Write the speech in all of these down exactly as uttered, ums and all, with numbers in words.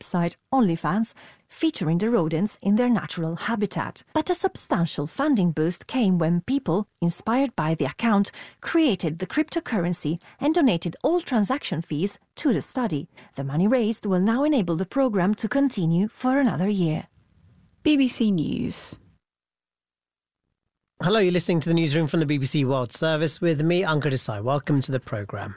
website OnlyFans, featuring the rodents in their natural habitat. But a substantial funding boost came when people, inspired by the account, created the cryptocurrency and donated all transaction fees to the study. The money raised will now enable the programme to continue for another year. B B C News. Hello, you're listening to the newsroom from the B B C World Service with me, Ankur Desai. Welcome to the programme.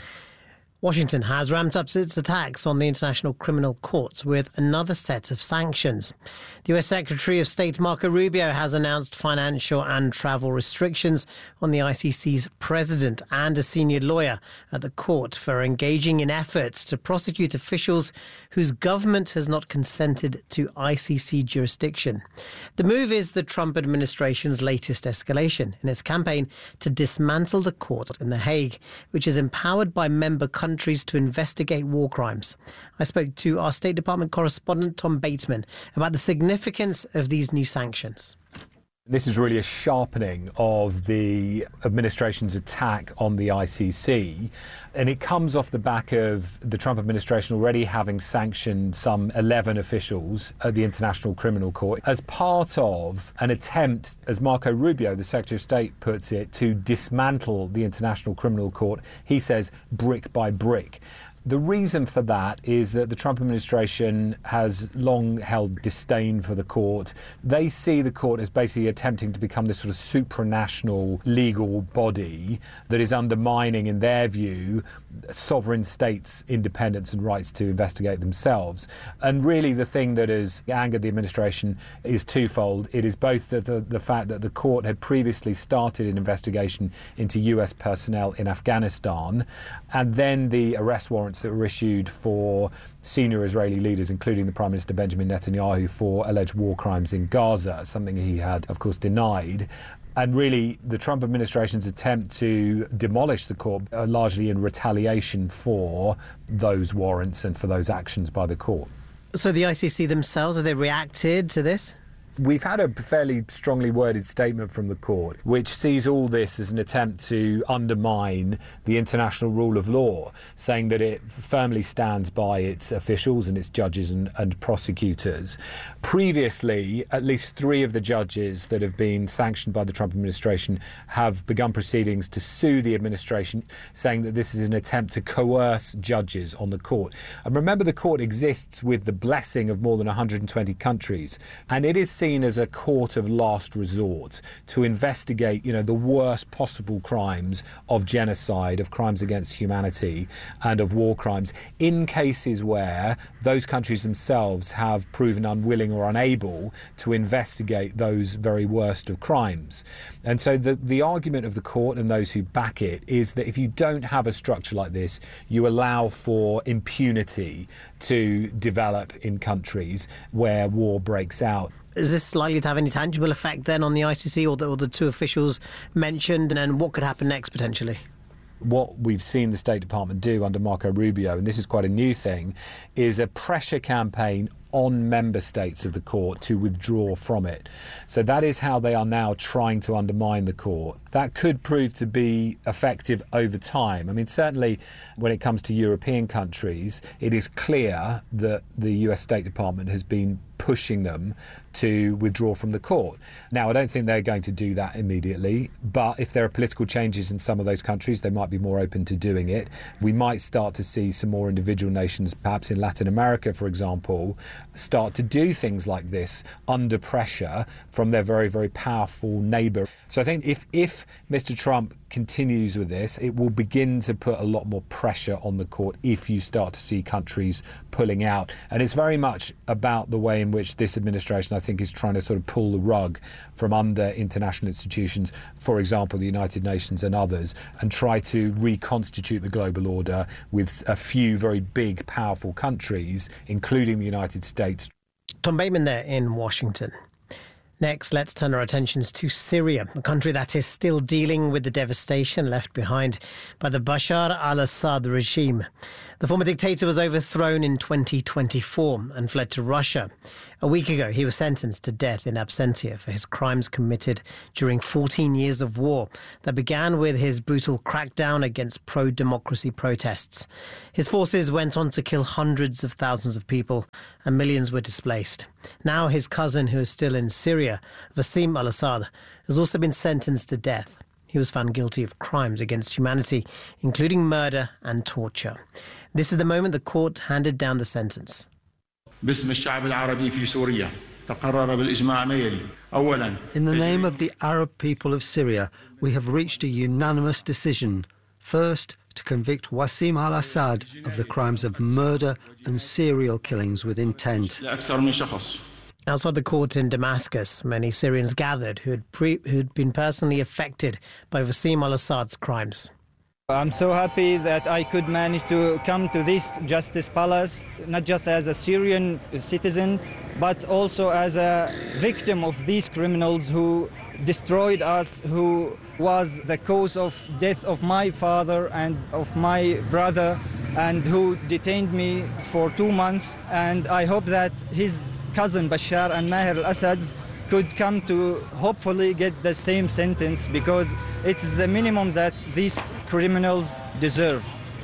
Washington has ramped up its attacks on the International Criminal Court with another set of sanctions. The U S Secretary of State Marco Rubio has announced financial and travel restrictions on the I C C's president and a senior lawyer at the court for engaging in efforts to prosecute officials whose government has not consented to I C C jurisdiction. The move is the Trump administration's latest escalation in its campaign to dismantle the court in The Hague, which is empowered by member countries countries to investigate war crimes. I spoke to our State Department correspondent Tom Bateman about the significance of these new sanctions. This is really a sharpening of the administration's attack on the I C C, and it comes off the back of the Trump administration already having sanctioned some eleven officials at the International Criminal Court as part of an attempt, as Marco Rubio, the Secretary of State, puts it, to dismantle the International Criminal Court, he says, brick by brick. The reason for that is that the Trump administration has long held disdain for the court. They see the court as basically attempting to become this sort of supranational legal body that is undermining, in their view, sovereign states' independence and rights to investigate themselves. And really the thing that has angered the administration is twofold. It is both the, the, the fact that the court had previously started an investigation into U S personnel in Afghanistan, and then the arrest warrants that were issued for senior Israeli leaders, including the Prime Minister Benjamin Netanyahu, for alleged war crimes in Gaza, something he had, of course, denied. And really, the Trump administration's attempt to demolish the court are largely in retaliation for those warrants and for those actions by the court. So the I C C themselves, have they reacted to this? We've had a fairly strongly worded statement from the court, which sees all this as an attempt to undermine the international rule of law, saying that it firmly stands by its officials and its judges and, and prosecutors. Previously, at least three of the judges that have been sanctioned by the Trump administration have begun proceedings to sue the administration, saying that this is an attempt to coerce judges on the court. And remember, the court exists with the blessing of more than one hundred twenty countries, and it is seen as a court of last resort to investigate, you know, the worst possible crimes of genocide, of crimes against humanity, and of war crimes in cases where those countries themselves have proven unwilling or unable to investigate those very worst of crimes. And so the, the argument of the court and those who back it is that if you don't have a structure like this, you allow for impunity to develop in countries where war breaks out. Is this likely to have any tangible effect then on the I C C or the, or the two officials mentioned, and what could happen next potentially? What we've seen the State Department do under Marco Rubio, and this is quite a new thing, is a pressure campaign on member states of the court to withdraw from it. So that is how they are now trying to undermine the court. That could prove to be effective over time. I mean, certainly when it comes to European countries, it is clear that the U S State Department has been pushing them to withdraw from the court. Now, I don't think they're going to do that immediately, but if there are political changes in some of those countries, they might be more open to doing it. We might start to see some more individual nations, perhaps in Latin America, for example, start to do things like this under pressure from their very, very powerful neighbour. So I think if, if Mister Trump continues with this, it will begin to put a lot more pressure on the court if you start to see countries pulling out. And it's very much about the way in which this administration, I think, is trying to sort of pull the rug from under international institutions, for example, the United Nations and others, and try to reconstitute the global order with a few very big, powerful countries, including the United States. Tom Bateman there in Washington. Next, let's turn our attentions to Syria, a country that is still dealing with the devastation left behind by the Bashar al-Assad regime. The former dictator was overthrown in twenty twenty-four and fled to Russia. A week ago, he was sentenced to death in absentia for his crimes committed during fourteen years of war that began with his brutal crackdown against pro-democracy protests. His forces went on to kill hundreds of thousands of people and millions were displaced. Now his cousin, who is still in Syria, Wassim al-Assad, has also been sentenced to death. He was found guilty of crimes against humanity, including murder and torture. This is the moment the court handed down the sentence. باسم الشعب العربي في سوريا تقرر بالإجماع ما يلي. أولاً In the name of the Arab people of Syria, we have reached a unanimous decision. First, to convict Wassim al-Assad of the crimes of murder and serial killings with intent. لأكثر من شخص. Outside the court in Damascus, many Syrians gathered who had pre- who'd been personally affected by Wassim al-Assad's crimes. I'm so happy that I could manage to come to this Justice Palace, not just as a Syrian citizen, but also as a victim of these criminals who destroyed us, who was the cause of death of my father and of my brother, and who detained me for two months. And I hope that his cousin Bashar and Maher al-Assad's could come to hopefully get the same sentence, because it's the minimum that these criminals deserve.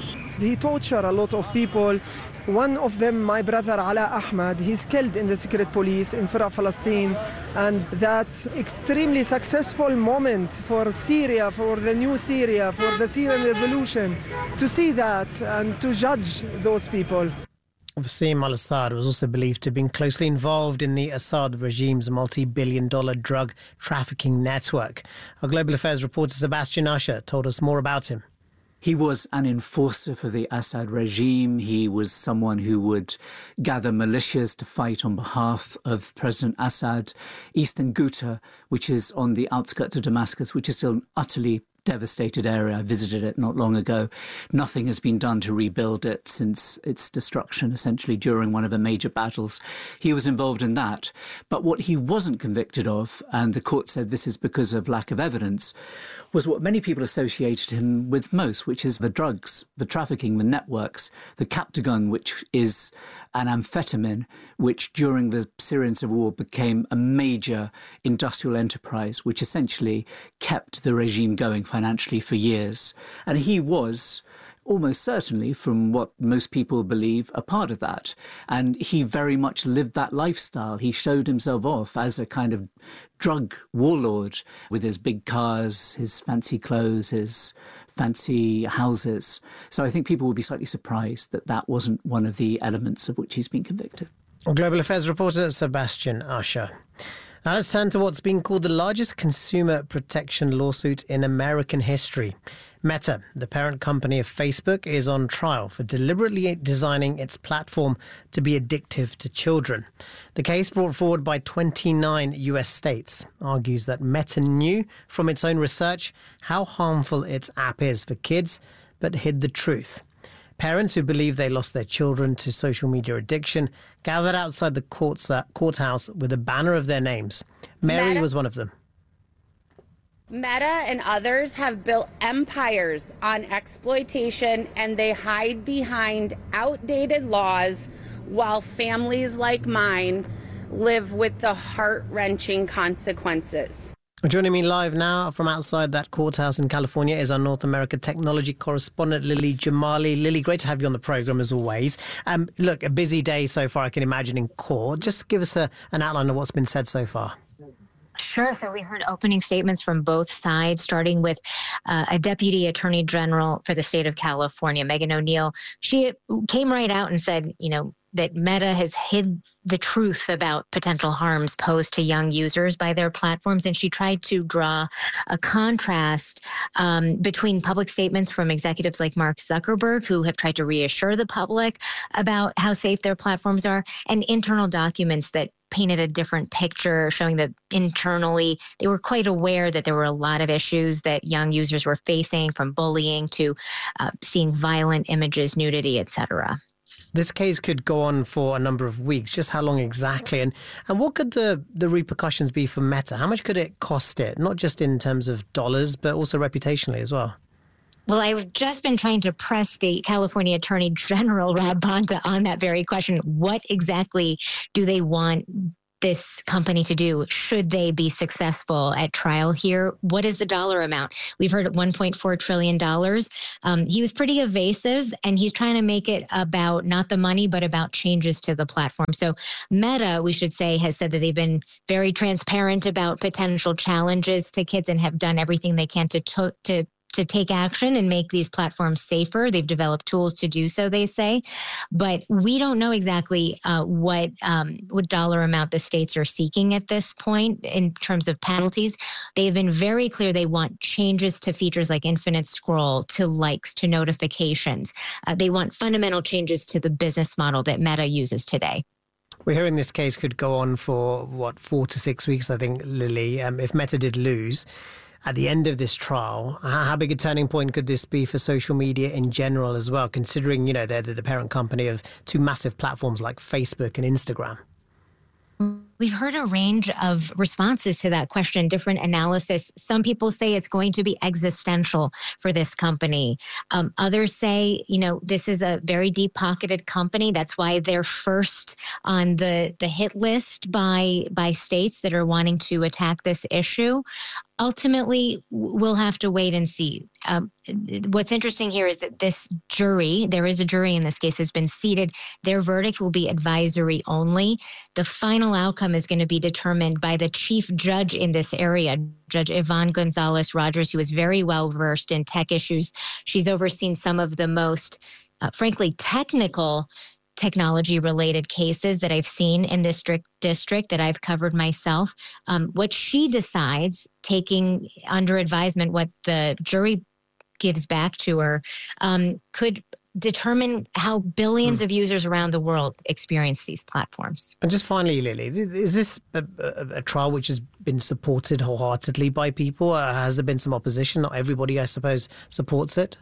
He tortured a lot of people. One of them, my brother Ala Ahmad, he's killed in the secret police in Fira, Palestine. And that extremely successful moment for Syria, for the new Syria, for the Syrian revolution, to see that and to judge those people. Wassim al-Assad was also believed to have been closely involved in the Assad regime's multi-billion dollar drug trafficking network. Our Global Affairs reporter Sebastian Usher told us more about him. He was an enforcer for the Assad regime. He was someone who would gather militias to fight on behalf of President Assad. Eastern Ghouta, which is on the outskirts of Damascus, which is still an utterly devastated area. I visited it not long ago. Nothing has been done to rebuild it since its destruction, essentially during one of the major battles. He was involved in that. But what he wasn't convicted of, and the court said this is because of lack of evidence, was what many people associated him with most, which is the drugs, the trafficking, the networks, the Captagon, which is an amphetamine, which during the Syrian civil war became a major industrial enterprise, which essentially kept the regime going financially for years. And he was almost certainly, from what most people believe, a part of that. And he very much lived that lifestyle. He showed himself off as a kind of drug warlord with his big cars, his fancy clothes, his fancy houses. So I think people would be slightly surprised that that wasn't one of the elements of which he's been convicted. Global Affairs reporter Sebastian Usher. Now let's turn to what's been called the largest consumer protection lawsuit in American history. Meta, the parent company of Facebook, is on trial for deliberately designing its platform to be addictive to children. The case, brought forward by twenty-nine U S states, argues that Meta knew from its own research how harmful its app is for kids, but hid the truth. Parents who believe they lost their children to social media addiction gathered outside the courts, uh, courthouse with a banner of their names. Mary Meta- was one of them. Meta and others have built empires on exploitation, and they hide behind outdated laws while families like mine live with the heart-wrenching consequences. Joining me live now from outside that courthouse in California is our North America technology correspondent, Lily Jamali. Lily, great to have you on the programme as always. Um, look, a busy day so far, I can imagine, in court. Just give us a, an outline of what's been said so far. Sure. So we heard opening statements from both sides, starting with uh, a deputy attorney general for the state of California, Megan O'Neill. She came right out and said, you know, that Meta has hid the truth about potential harms posed to young users by their platforms. And she tried to draw a contrast um, between public statements from executives like Mark Zuckerberg, who have tried to reassure the public about how safe their platforms are, and internal documents that painted a different picture, showing that internally they were quite aware that there were a lot of issues that young users were facing, from bullying to uh, seeing violent images, nudity, et cetera. This case could go on for a number of weeks. Just how long exactly? And and what could the, the repercussions be for Meta? How much could it cost it? Not just in terms of dollars, but also reputationally as well. Well, I've just been trying to press the California Attorney General, Rob Bonta, on that very question. What exactly do they want this company to do should they be successful at trial here? What is the dollar amount? We've heard one point four trillion dollars. Um, he was pretty evasive, and he's trying to make it about not the money, but about changes to the platform. So Meta, we should say, has said that they've been very transparent about potential challenges to kids and have done everything they can to to, to to take action and make these platforms safer. They've developed tools to do so, they say. But we don't know exactly uh, what um, what dollar amount the states are seeking at this point in terms of penalties. They've been very clear they want changes to features like infinite scroll, to likes, to notifications. Uh, they want fundamental changes to the business model that Meta uses today. We're hearing this case could go on for, what, four to six weeks, I think, Lily, um, if Meta did lose. At the end of this trial, how big a turning point could this be for social media in general as well, considering, you know, they're the parent company of two massive platforms like Facebook and Instagram? We've heard a range of responses to that question, different analysis. Some people say it's going to be existential for this company. Um, others say, you know, this is a very deep-pocketed company. That's why they're first on the, the hit list by, by states that are wanting to attack this issue. Ultimately, we'll have to wait and see. Um, what's interesting here is that this jury, there is a jury in this case, has been seated. Their verdict will be advisory only. The final outcome is going to be determined by the chief judge in this area, Judge Yvonne Gonzalez Rogers, who is very well versed in tech issues. She's overseen some of the most, uh, frankly, technical technology-related cases that I've seen in this district, district that I've covered myself. Um, what she decides, taking under advisement what the jury gives back to her, um, could determine how billions mm. of users around the world experience these platforms. And just finally, Lily, is this a, a, a trial which has been supported wholeheartedly by people? Uh, has there been some opposition? Not everybody, I suppose, supports it.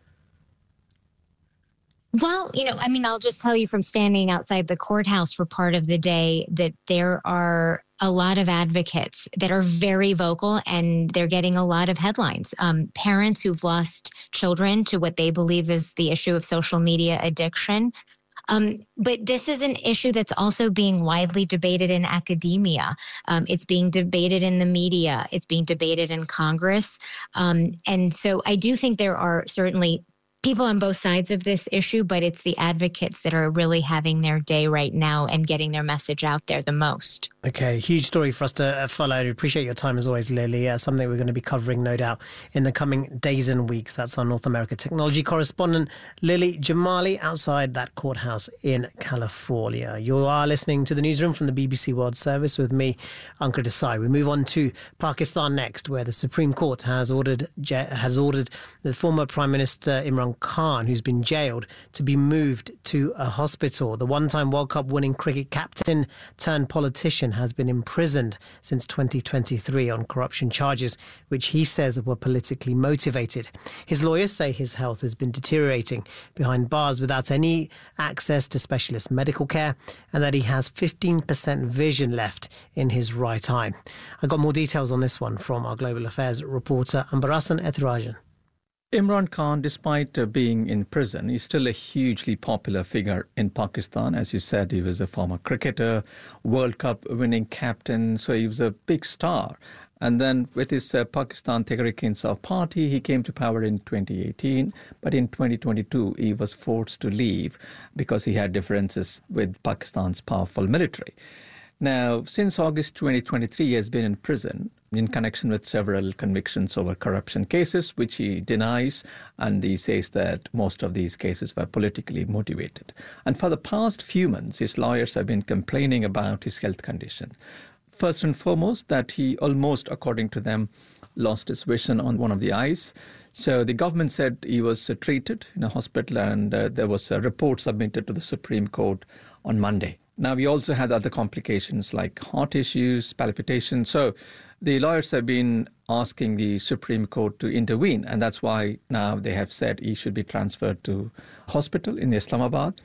Well, you know, I mean, I'll just tell you from standing outside the courthouse for part of the day that there are a lot of advocates that are very vocal, and they're getting a lot of headlines. Um, parents who've lost children to what they believe is the issue of social media addiction. Um, but this is an issue that's also being widely debated in academia. Um, it's being debated in the media. It's being debated in Congress. Um, and so I do think there are certainly people on both sides of this issue, but it's the advocates that are really having their day right now and getting their message out there the most. Okay, huge story for us to uh, follow. I appreciate your time as always, Lily. Uh, something we're going to be covering, no doubt, in the coming days and weeks. That's our North America technology correspondent, Lily Jamali, outside that courthouse in California. You are listening to the newsroom from the B B C World Service with me, Ankur Desai. We move on to Pakistan next, where the Supreme Court has ordered has ordered the former Prime Minister Imran Khan, who's been jailed, to be moved to a hospital. The one-time World Cup winning cricket captain turned politician has been imprisoned since twenty twenty-three on corruption charges, which he says were politically motivated. His lawyers say his health has been deteriorating behind bars without any access to specialist medical care, and that he has fifteen percent vision left in his right eye. I got more details on this one from our Global Affairs reporter Ambarasan Ethirajan. Imran Khan, despite uh, being in prison, is still a hugely popular figure in Pakistan. As you said, he was a former cricketer, World Cup winning captain, so he was a big star. And then with his uh, Pakistan Tehreek-e-Insaf party, he came to power in twenty eighteen. But in twenty twenty-two, he was forced to leave because he had differences with Pakistan's powerful military. Now, since August twenty twenty-three, he has been in prison in connection with several convictions over corruption cases, which he denies, and he says that most of these cases were politically motivated. And for the past few months, his lawyers have been complaining about his health condition. First and foremost, that he almost, according to them, lost his vision on one of the eyes. So the government said he was uh, treated in a hospital, and uh, there was a report submitted to the Supreme Court on Monday. Now, we also had other complications like heart issues, palpitations. So the lawyers have been asking the Supreme Court to intervene, and that's why now they have said he should be transferred to hospital in Islamabad.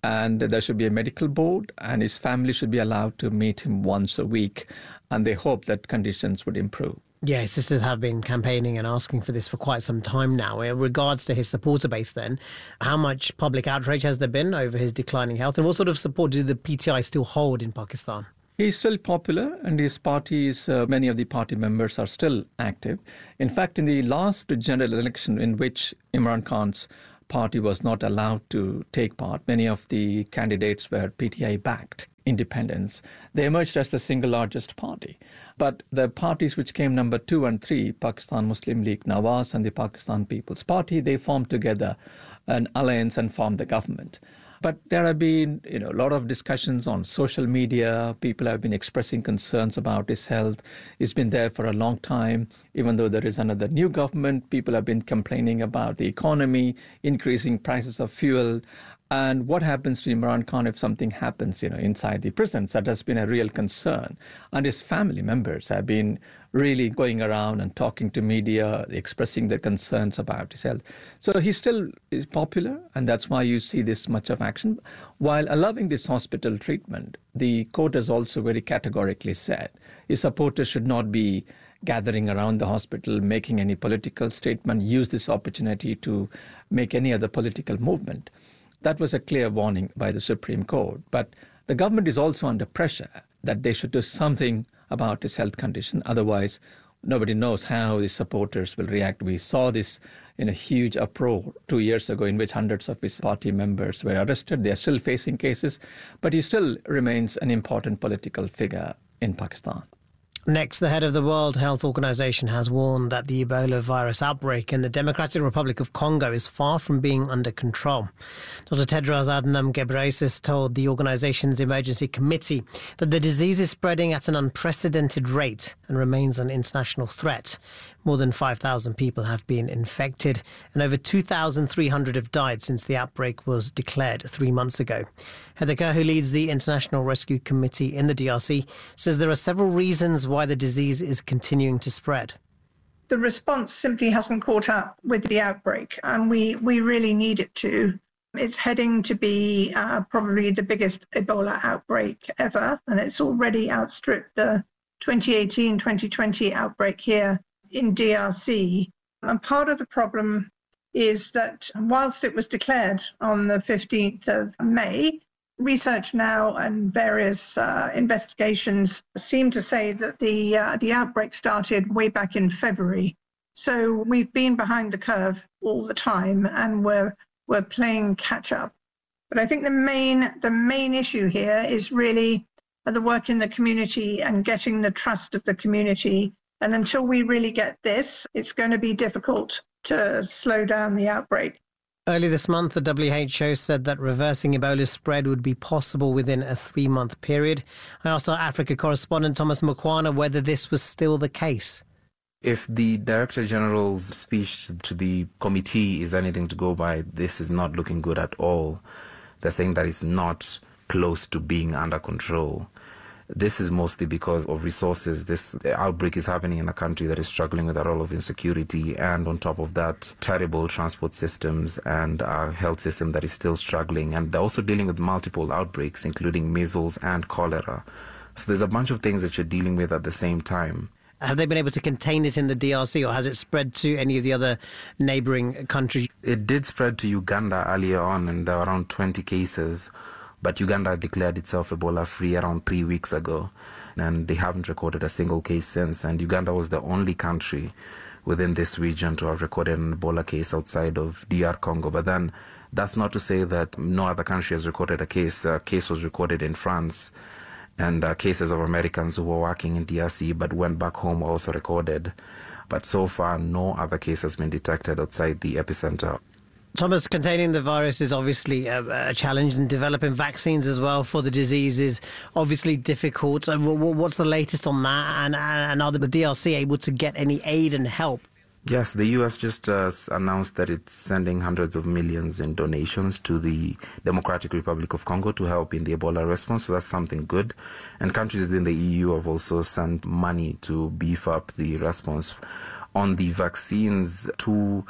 and there should be a medical board, and his family should be allowed to meet him once a week, and they hope that conditions would improve. Yeah, his sisters have been campaigning and asking for this for quite some time now. In regards to his supporter base then, how much public outrage has there been over his declining health, and what sort of support do the P T I still hold in Pakistan? He's still popular, and his parties, uh, many of the party members are still active. In fact, in the last general election in which Imran Khan's party was not allowed to take part, many of the candidates were P T I-backed independents. They emerged as the single largest party. But the parties which came number two and three, Pakistan Muslim League Nawaz and the Pakistan People's Party, they formed together an alliance and formed the government. But there have been, you know, a lot of discussions on social media. People have been expressing concerns about his health. He's been there for a long time. Even though there is another new government, people have been complaining about the economy, increasing prices of fuel. And what happens to Imran Khan if something happens, you know, inside the prisons? That has been a real concern. And his family members have been really going around and talking to media, expressing their concerns about his health. So he still is popular, and that's why you see this much of action. While allowing this hospital treatment, the court has also very categorically said his supporters should not be gathering around the hospital, making any political statement, use this opportunity to make any other political movement. That was a clear warning by the Supreme Court. But the government is also under pressure that they should do something about his health condition. Otherwise, nobody knows how his supporters will react. We saw this in a huge uproar two years ago in which hundreds of his party members were arrested. They are still facing cases, but he still remains an important political figure in Pakistan. Next, the head of the World Health Organization has warned that the Ebola virus outbreak in the Democratic Republic of Congo is far from being under control. Doctor Tedros Adhanom Ghebreyesus told the organization's emergency committee that the disease is spreading at an unprecedented rate and remains an international threat. More than five thousand people have been infected and over two thousand three hundred have died since the outbreak was declared three months ago. Heather Kerr, who leads the International Rescue Committee in the D R C, says there are several reasons why the disease is continuing to spread. The response simply hasn't caught up with the outbreak, and we, we really need it to. It's heading to be uh, probably the biggest Ebola outbreak ever, and it's already outstripped the twenty eighteen twenty twenty outbreak here in D R C. And part of the problem is that whilst it was declared on the fifteenth of May, research now and various uh, investigations seem to say that the uh, the outbreak started way back in February. So we've been behind the curve all the time, and we're we're playing catch up. But I think the main the main issue here is really the work in the community and getting the trust of the community. And until we really get this, it's going to be difficult to slow down the outbreak. Early this month, the W H O said that reversing Ebola's spread would be possible within a three-month period. I asked our Africa correspondent Thomas Mukwana whether this was still the case. If the Director General's speech to the committee is anything to go by, this is not looking good at all. They're saying that it's not close to being under control. This is mostly because of resources. This outbreak is happening in a country that is struggling with a lot of insecurity, and on top of that, terrible transport systems and a health system that is still struggling. And they're also dealing with multiple outbreaks, including measles and cholera. So there's a bunch of things that you're dealing with at the same time. Have they been able to contain it in the D R C, or has it spread to any of the other neighbouring countries? It did spread to Uganda earlier on, and there were around twenty cases. But Uganda declared itself Ebola-free around three weeks ago, and they haven't recorded a single case since. And Uganda was the only country within this region to have recorded an Ebola case outside of D R Congo. But then that's not to say that no other country has recorded a case. A case was recorded in France, and uh, cases of Americans who were working in D R C but went back home were also recorded. But so far, no other case has been detected outside the epicenter. Thomas, containing the virus is obviously a, a challenge, and developing vaccines as well for the disease is obviously difficult. What's the latest on that, and, and are the D R C able to get any aid and help? Yes, the U S just uh, announced that it's sending hundreds of millions in donations to the Democratic Republic of Congo to help in the Ebola response, so that's something good. And countries within the E U have also sent money to beef up the response. On the vaccines, two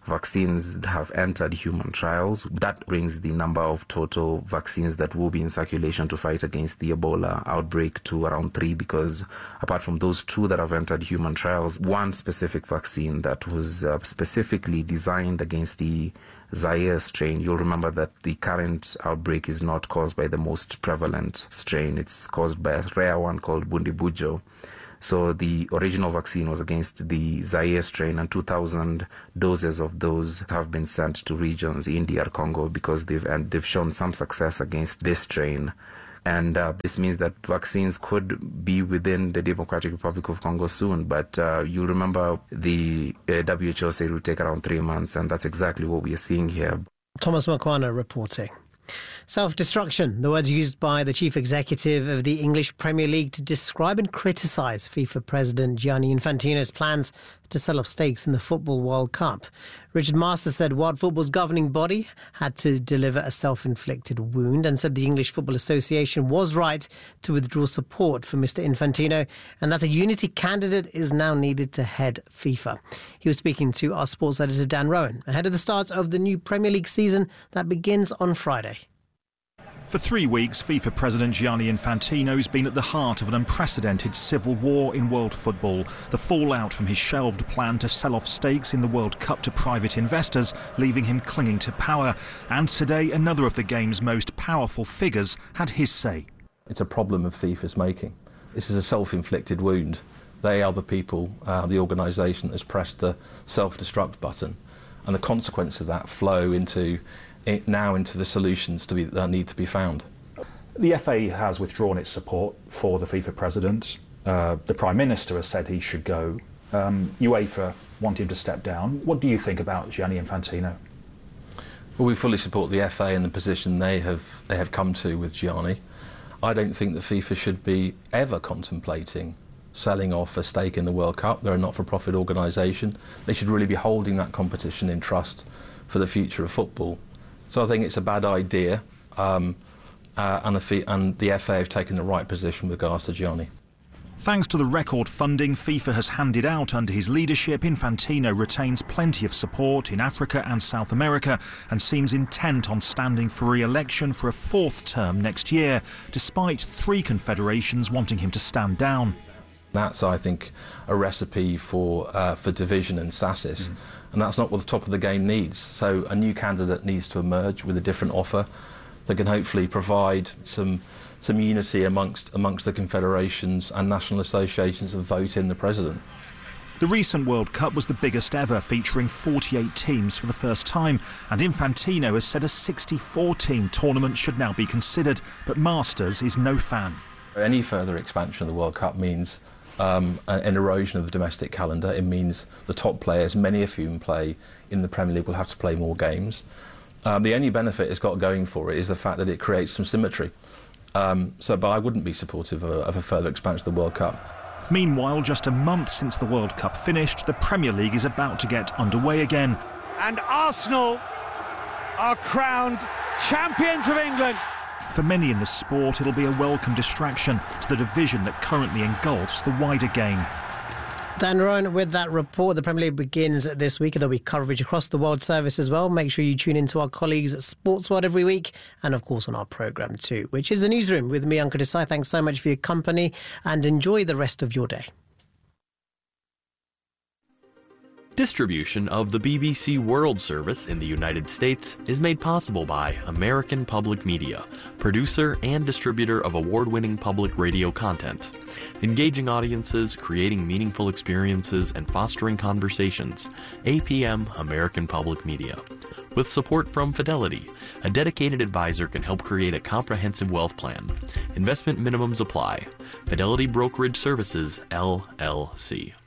vaccines have entered human trials. That brings the number of total vaccines that will be in circulation to fight against the Ebola outbreak to around three, because apart from those two that have entered human trials, one specific vaccine that was uh, specifically designed against the Zaire strain. You'll remember that the current outbreak is not caused by the most prevalent strain. It's caused by a rare one called Bundibujo. So the original vaccine was against the Zaire strain, and two thousand doses of those have been sent to regions in D R Congo because they've and they've shown some success against this strain. And uh, this means that vaccines could be within the Democratic Republic of Congo soon. But uh, you remember the uh, W H O said it would take around three months, and that's exactly what we are seeing here. Thomas Makwana reporting. Self-destruction, the words used by the chief executive of the English Premier League to describe and criticise FIFA President Gianni Infantino's plans to sell off stakes in the Football World Cup. Richard Masters said World Football's governing body had to deliver a self-inflicted wound, and said the English Football Association was right to withdraw support for Mister Infantino, and that a unity candidate is now needed to head FIFA. He was speaking to our sports editor Dan Rowan ahead of the start of the new Premier League season that begins on Friday. For three weeks, FIFA President Gianni Infantino has been at the heart of an unprecedented civil war in world football. The fallout from his shelved plan to sell off stakes in the World Cup to private investors, leaving him clinging to power. And today, another of the game's most powerful figures had his say. It's a problem of FIFA's making. This is a self-inflicted wound. They are the people, uh, the organisation that has pressed the self-destruct button. And the consequence of that flow into It now into the solutions to be, that need to be found. The F A has withdrawn its support for the FIFA president. Uh, the Prime Minister has said he should go. Um, UEFA want him to step down. What do you think about Gianni Infantino? Well, we fully support the F A and the position they have they have come to with Gianni. I don't think that FIFA should be ever contemplating selling off a stake in the World Cup. They're a not-for-profit organisation. They should really be holding that competition in trust for the future of football. So I think it's a bad idea, um, uh, and, the, and the F A have taken the right position with regards to Gianni. Thanks to the record funding FIFA has handed out under his leadership, Infantino retains plenty of support in Africa and South America and seems intent on standing for re-election for a fourth term next year, despite three confederations wanting him to stand down. That's, I think, a recipe for, uh, for division and stasis. Mm. And that's not what the top of the game needs. So a new candidate needs to emerge with a different offer that can hopefully provide some some unity amongst amongst the confederations and national associations and vote in the president. The recent World Cup was the biggest ever, featuring forty-eight teams for the first time, and Infantino has said a sixty-four team tournament should now be considered, but Masters is no fan. Any further expansion of the World Cup means Um, an erosion of the domestic calendar. It means the top players, many of whom play in the Premier League, will have to play more games. Um, the only benefit it's got going for it is the fact that it creates some symmetry. Um, so, but I wouldn't be supportive of a, of a further expansion of the World Cup. Meanwhile, just a month since the World Cup finished, the Premier League is about to get underway again. And Arsenal are crowned champions of England. For many in the sport, it'll be a welcome distraction to the division that currently engulfs the wider game. Dan Rowan with that report. The Premier League begins this week, and there'll be coverage across the World Service as well. Make sure you tune in to our colleagues at Sports World every week, and of course on our programme too, which is the Newsroom with me, Ankur Desai. Thanks so much for your company, and enjoy the rest of your day. Distribution of the B B C World Service in the United States is made possible by American Public Media, producer and distributor of award-winning public radio content. Engaging audiences, creating meaningful experiences, and fostering conversations. A P M American Public Media. With support from Fidelity, a dedicated advisor can help create a comprehensive wealth plan. Investment minimums apply. Fidelity Brokerage Services, L L C.